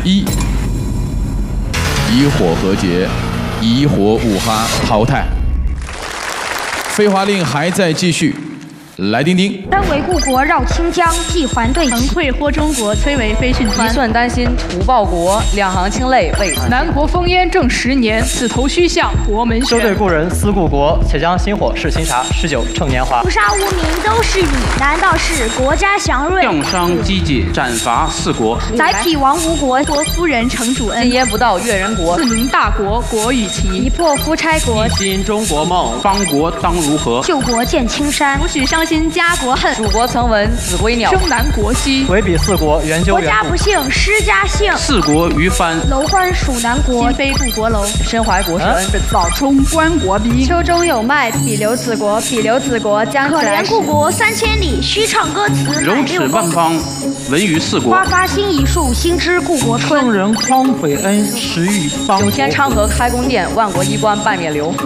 1，以火和解，以火五哈淘汰。废话令还在继续。 来丁丁， 身为故国绕清江，既还对曾退豁中国，崔为飞讯川。 一寸丹心图报国，两行清泪为南国烽烟正10年，此头须向国门悬。 休对故人思故国，且将薪火试新茶，19趁年华。 屠杀无名都是你，难道是国家祥瑞？ 降商积解，斩伐四国。 载匹亡吴国， 国夫人承主恩。 今夜不到越人国， 自明大国，国与齐。 一破夫差国， 一心中国梦，邦国当如何？ 救国见青山， 不许伤心家国恨。 蜀国曾闻子规鸟， 生南国兮。 唯彼四国原纠国家不幸失家幸， 四国于藩。 楼观蜀南国， 今非故国楼。 身怀国士恩， 早冲关国逼。 秋中有麦，彼留子国，彼留子国，将可怜故国3000里，须唱歌词柔齿万邦，闻于四国。 花发新一树，新知故国春。 圣人匡斐恩，时遇邦国。 9天昌河开宫殿，万国衣冠拜冕旒。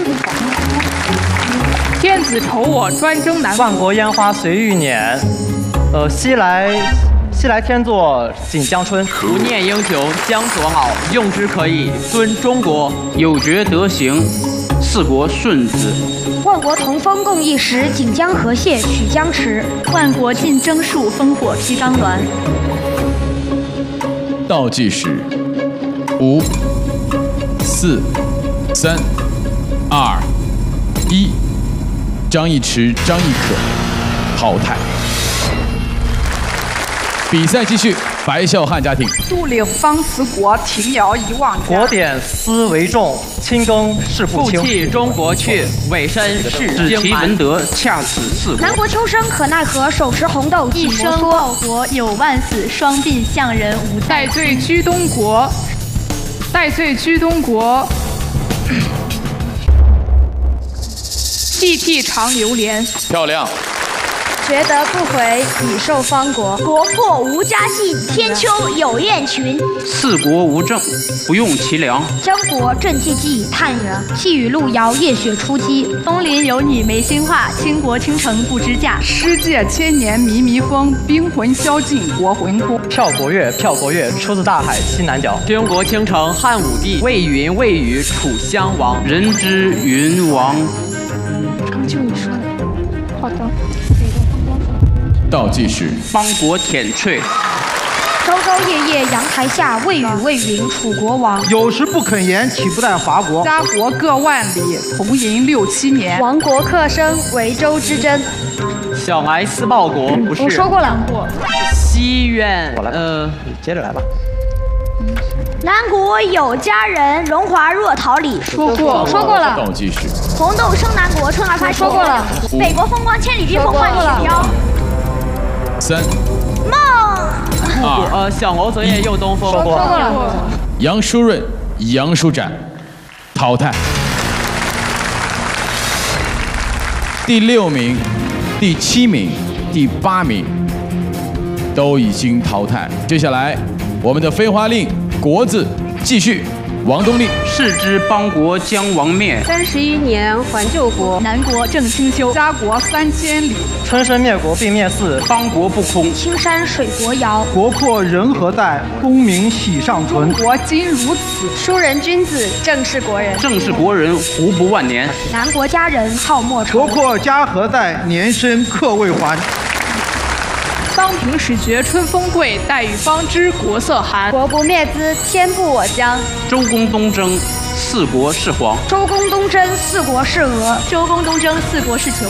天子酬我专征南国， 万国烟花随欲碾。西来天作锦江春。 不念英雄江左好，用之可以尊中国。有觉德行，四国顺子。 万国同风共一时，锦江河蟹取江池。 万国尽征戍，烽火披张鸾。 倒计时5、4、3、2、1。 张义驰、张义可淘汰。比赛继续，白孝汉家庭。 杜岭方辞国，庭摇一望家。 国典思为重，亲耕事不轻。 负弃中国去，委身是只其文德，恰此四国。 南国秋生可奈何，手持红豆一生报国，有万死，双鬓向人无。戴罪居东国，戴罪居东国。涕涕长流连， 漂亮。 觉得不回，已受方国。国破吴家信，天秋有雁群。 四国无政，不用其粮。 江国正寂寂，叹远。细雨路遥，夜雪初积。 东邻有你没心话，倾国倾城不知价。诗界千年靡靡风，兵魂消尽国魂空。 票国乐，票国乐，出自大海西南角。 军国倾城汉武帝，魏云魏语楚襄王。人之云王。 就你说的，好的。 倒计时， 邦国舔瘁。 朝朝夜夜阳台下，未雨未云楚国亡。 有时不肯言，岂不待华国？ 家国各万里，同营6、7年。 亡国克生，维州之争。 小哀思报国，不是。 我说过了。 西苑， 你接着来吧。 南国有佳人，荣华若桃李。 说过了。 倒计时， 红豆生南国，春儿发说过了。北国风光千里，冰封万里飘。 3、 梦。 2、 小猴昨夜又东风。 说过了。 杨舒润、杨舒展淘汰。第6名、第7名、第8名都已经淘汰。接下来，我们的飞花令国字继续。王东立， 是之邦国将亡灭。 31年还救国， 南国正清修，家国3000里。 春申灭国并灭四， 邦国不空。 青山水国遥， 国破人何在？功名喜尚存。 国今如此， 书人君子，正是国人。 正是国人，胡不万年？ 南国佳人好莫愁。 国破家何在？年深客未还。 桑平始觉春风贵，待与方知国色寒。 国不灭兹，天不我将。 周公东征，四国是黄。 周公东征，四国是俄。 周公东征，四国是囚。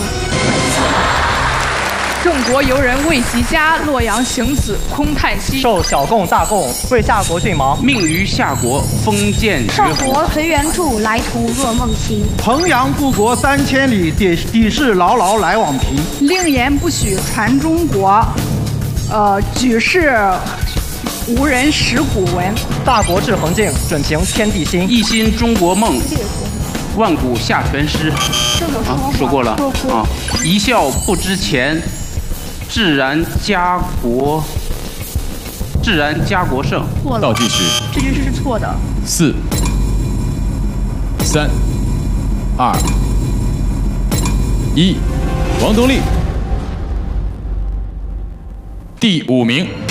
众国游人未及家，洛阳行子空叹息。 受小贡大贡，为夏国郡忙。 命于夏国，封建绝少国随缘著，来途若梦行。 衡阳故国3000里，底事牢牢来往平。 令言不许传中国。 举世无人识古文。 大国至恒静，准凭天地心。 一心中国梦，万古下全诗。说过了啊！一笑不知前，自然家国盛。 错了。 倒计时， 这句诗是错的。 4、3、2、1，王东立。第5名。